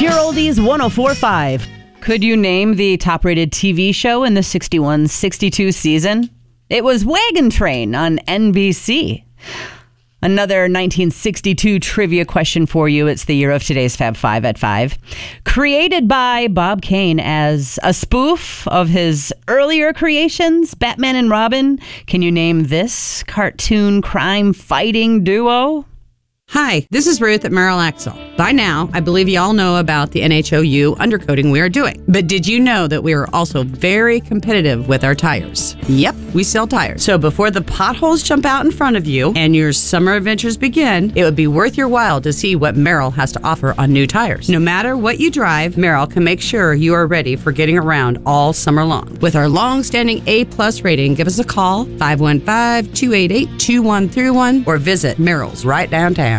Your Oldies 104.5. Could you name the top-rated TV show in the 61-62 season? It was Wagon Train on NBC. Another 1962 trivia question for you. It's the year of today's Fab 5 at 5. Created by Bob Kane as a spoof of his earlier creations, Batman and Robin, can you name this cartoon crime-fighting duo? Hi, this is Ruth at Merrill Axle. By now, I believe you all know about the NHOU undercoating we are doing. But did you know that we are also very competitive with our tires? Yep, we sell tires. So before the potholes jump out in front of you and your summer adventures begin, it would be worth your while to see what Merrill has to offer on new tires. No matter what you drive, Merrill can make sure you are ready for getting around all summer long. With our long-standing A+ rating, give us a call, 515-288-2131, or visit Merrill's right downtown.